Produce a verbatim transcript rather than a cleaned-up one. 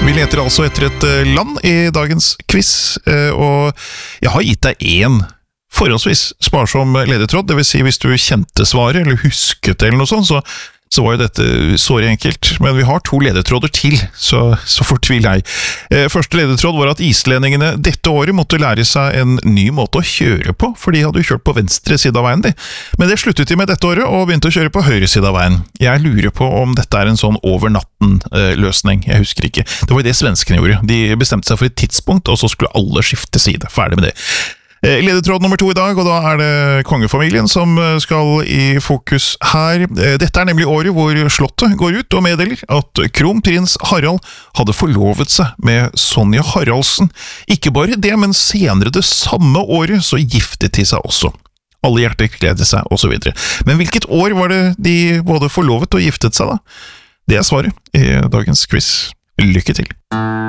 Vi leter altså etter et land i dagens quiz, og jeg har gitt deg en forholdsvis sparsom ledetråd, det vil si hvis du kjente svaret eller husket eller noe sånt, så, så var jo dette såre enkelt. Men vi har to ledetråder til, så, så fortvil ei. Første ledetråd var at islendingene dette året måtte lære seg en ny måte å kjøre på, for de hadde jo kjørt på venstre side av veien de. Men det sluttet de med dette året, og begynte å kjøre på høyre side av veien. Jeg lurer på om dette er en sånn over natten-løsning, jeg husker ikke. Det var jo det svenskene gjorde. De bestemte seg for et tidspunkt, og så skulle alle skifte side. Ferdig med det. Ledetråd nummer to i dag, og da er det kongefamilien som skal i fokus her. Dette er nemlig året hvor slottet går ut og meddeler at kronprins Harald hadde forlovet seg med Sonja Haraldsen. Ikke bare det, men senere det samme året så giftet de seg også. Alle hjerter gleder seg, og så videre. Men hvilket år var det de både forlovet og giftet seg da? Det er svaret i dagens quiz. Lykke til!